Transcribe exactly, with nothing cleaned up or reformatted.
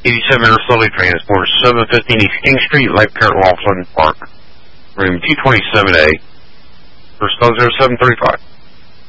eighty-seven Intercellular Transport, seven fifteen East King Street, Life Care at Laughlin Park, room two twenty-seven A. First call zero seven thirty-five.